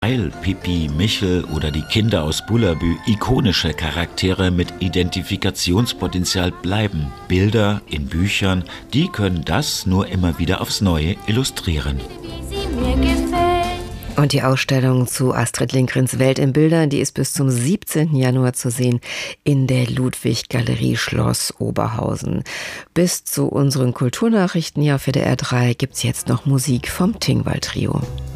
Weil Pippi, Michel oder die Kinder aus Bullabü ikonische Charaktere mit Identifikationspotenzial bleiben. Bilder in Büchern, die können das nur immer wieder aufs Neue illustrieren. Und die Ausstellung zu Astrid Lindgrens Welt in Bildern, die ist bis zum 17. Januar zu sehen in der Ludwig-Galerie Schloss Oberhausen. Bis zu unseren Kulturnachrichten hier auf WDR 3 gibt's jetzt noch Musik vom Tingwall Trio.